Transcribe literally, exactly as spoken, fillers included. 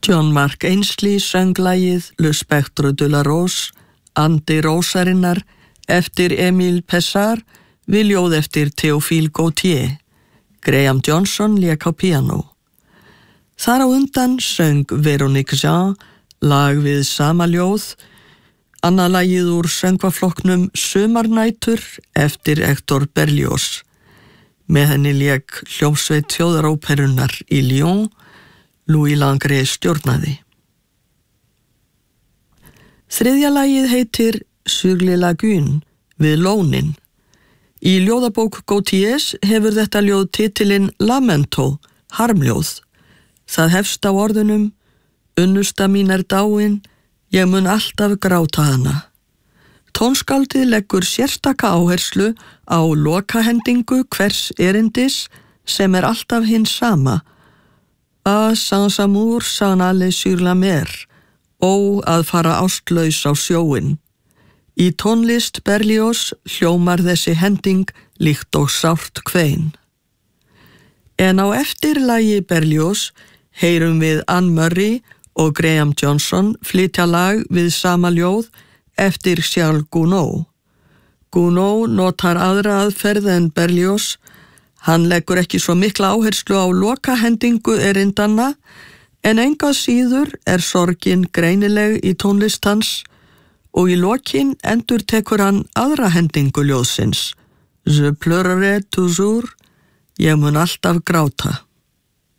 John Mark Ainsley söng lagið Le Spectre de la Rose, Andi Rósarinnar, eftir Émile Pessard, við ljóð eftir Théophile Gautier. Graham Johnson lék á píanó. Þar á undan söng Véronique Jean lag við sama ljóð, annað lagið úr söngvaflokknum Sumarnætur eftir Hector Berlioz. Með henni lék hljómsveit þjóðaróperunnar í Lyon, Louis Langrée stjórnaði. Þriðja lagið heitir Sur les lagunes, við lónin. Í ljóðabók Gautiers hefur þetta ljóð titilinn Lamento, harmljóð. Það hefst á orðunum: unnusta mín er dáin, ég mun alltaf gráta hana. Tónskáldið leggur sérstaka áherslu á lokahendingu hvers erindis sem er alltaf hins sama. A sans amour s'en aller sur la mer, ó að fara ástlaus á sjóin. Í tónlist Berlioz hljómar þessi hending líkt og sárt kvein. En á eftir lagi Berlioz heyrum við Anne Murray og Graham Johnson flytja lag við sama ljóð eftir Charles Gounod. Gounod notar aðra aðferð en Berlioz. Hann leggur ekki svo mikla áherslu á lokahendingu erindanna, en enga síður er sorgin greinileg í tónlist hans og í lokin endurtekur hann aðra hendingu ljóðsins. Je pleurerai toujours, ég mun alltaf gráta.